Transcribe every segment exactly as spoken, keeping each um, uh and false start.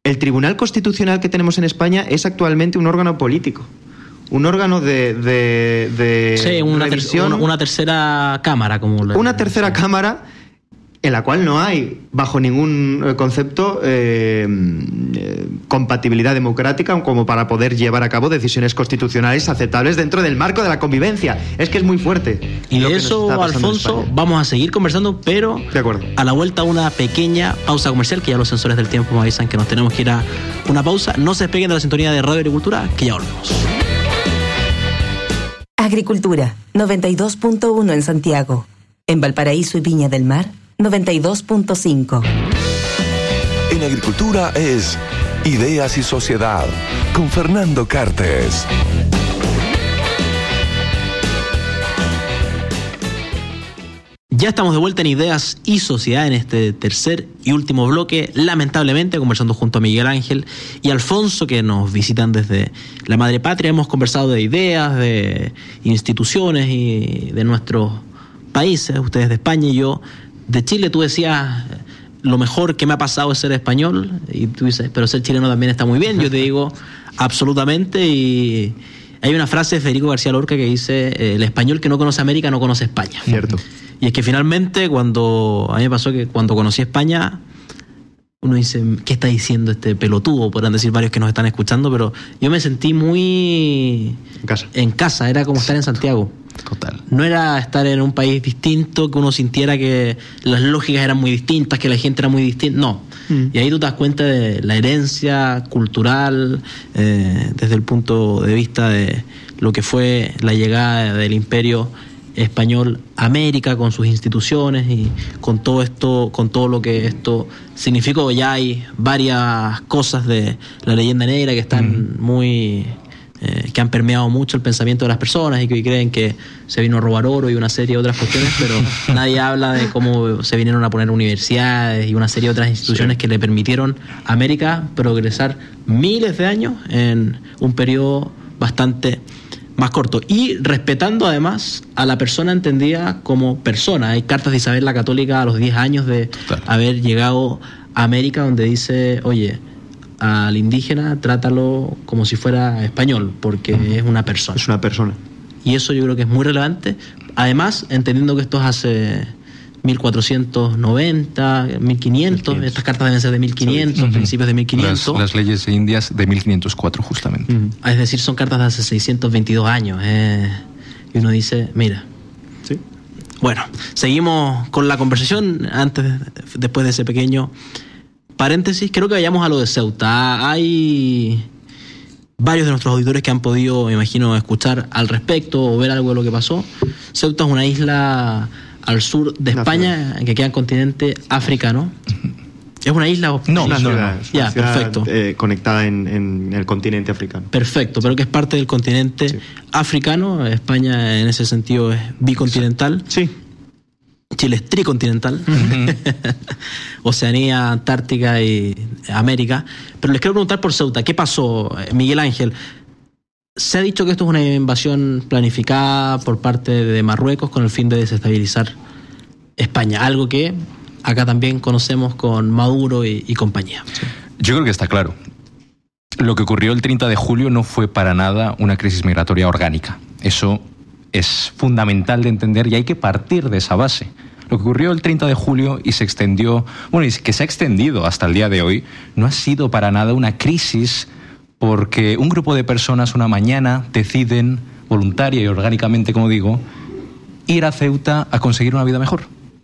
El Tribunal Constitucional que tenemos en España es actualmente un órgano político. Un órgano de, de, de sí, una, revisión, ter- una, una tercera cámara, como le, una tercera sí. cámara en la cual no hay, bajo ningún concepto, eh, eh, compatibilidad democrática como para poder llevar a cabo decisiones constitucionales aceptables dentro del marco de la convivencia. Es que es muy fuerte. Y de eso, Alfonso, vamos a seguir conversando, pero de acuerdo. A la vuelta una pequeña pausa comercial, que ya los sensores del tiempo me avisan que nos tenemos que ir a una pausa. No se despeguen de la sintonía de Radio Agricultura, que ya volvemos. Agricultura, noventa y dos punto uno en Santiago. En Valparaíso y Viña del Mar, noventa y dos punto cinco. En Agricultura es Ideas y Sociedad, con Fernando Cartes. Ya estamos de vuelta en Ideas y Sociedad en este tercer y último bloque, lamentablemente conversando junto a Miguel Ángel y Alfonso, que nos visitan desde la madre patria. Hemos conversado de ideas, de instituciones y de nuestros países, ustedes de España y yo de Chile. Tú decías, lo mejor que me ha pasado es ser español, y tú dices, pero ser chileno también está muy bien. Yo te digo, absolutamente. Y hay una frase de Federico García Lorca que dice, el español que no conoce América no conoce España. Cierto. Y es que finalmente, cuando a mí me pasó que cuando conocí España, uno dice, ¿qué está diciendo este pelotudo? Podrán decir varios que nos están escuchando, pero yo me sentí muy en casa. En casa, era como estar en Santiago. Total. No era estar en un país distinto, que uno sintiera que las lógicas eran muy distintas, que la gente era muy distinta. No. Mm. Y ahí tú te das cuenta de la herencia cultural, eh, desde el punto de vista de lo que fue la llegada del Imperio Español a América, con sus instituciones y con todo esto, con todo lo que esto significó. Ya hay varias cosas de la leyenda negra que están mm. muy eh, que han permeado mucho el pensamiento de las personas y que creen que se vino a robar oro y una serie de otras cuestiones, pero nadie habla de cómo se vinieron a poner universidades y una serie de otras instituciones sí. que le permitieron a América progresar miles de años en un periodo bastante más corto, y respetando además a la persona entendida como persona. Hay cartas de Isabel la Católica a los diez años de Total. haber llegado a América, donde dice, oye, al indígena trátalo como si fuera español, porque uh-huh. es una persona. Es una persona. Y eso yo creo que es muy relevante. Además, entendiendo que esto es hace mil cuatrocientos noventa, mil quinientos, estas cartas deben ser de mil quinientos, uh-huh. principios de mil quinientos. Las, las leyes indias de mil quinientos cuatro, justamente. Uh-huh. Es decir, son cartas de hace seiscientos veintidós años. Eh, y uno dice, mira. Sí. Bueno, seguimos con la conversación. Antes, después de ese pequeño paréntesis, creo que vayamos a lo de Ceuta. Hay varios de nuestros auditores que han podido, me imagino, escuchar al respecto o ver algo de lo que pasó. Ceuta es una isla al sur de España, que queda en continente africano. ¿Es una isla o no? Una no, ciudad, no. Es ya, una ciudad, perfecto. Eh, conectada en, en el continente africano. Perfecto, pero que es parte del continente sí. africano. España en ese sentido es bicontinental. Sí. Chile es tricontinental. Uh-huh. Oceanía, Antártica y América. Pero les quiero preguntar por Ceuta. ¿Qué pasó, Miguel Ángel? Se ha dicho que esto es una invasión planificada por parte de Marruecos con el fin de desestabilizar España, algo que acá también conocemos con Maduro y, y compañía. Sí. Yo creo que está claro. Lo que ocurrió el treinta de julio no fue para nada una crisis migratoria orgánica. Eso es fundamental de entender y hay que partir de esa base. Lo que ocurrió el treinta de julio y se extendió, bueno, y que se ha extendido hasta el día de hoy, no ha sido para nada una crisis porque un grupo de personas una mañana deciden, voluntaria y orgánicamente, como digo, ir a Ceuta a conseguir una vida mejor.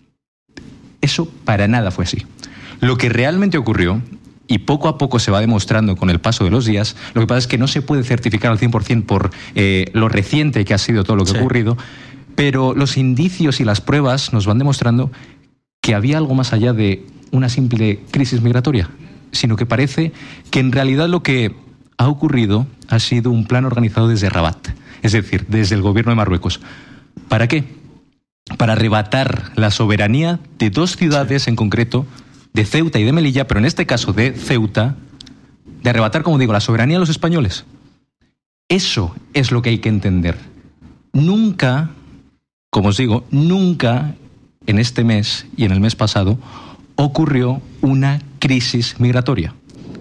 Eso para nada fue así. Lo que realmente ocurrió, y poco a poco se va demostrando con el paso de los días, lo que pasa es que no se puede certificar al cien por ciento por eh, lo reciente que ha sido todo lo que sí. ha ocurrido, pero los indicios y las pruebas nos van demostrando que había algo más allá de una simple crisis migratoria, sino que parece que en realidad lo que ha ocurrido ha sido un plan organizado desde Rabat, es decir, desde el gobierno de Marruecos. ¿Para qué? Para arrebatar la soberanía de dos ciudades en concreto, de Ceuta y de Melilla, pero en este caso de Ceuta, de arrebatar, como digo, la soberanía a los españoles. Eso es lo que hay que entender. Nunca, como os digo, nunca en este mes y en el mes pasado ocurrió una crisis migratoria.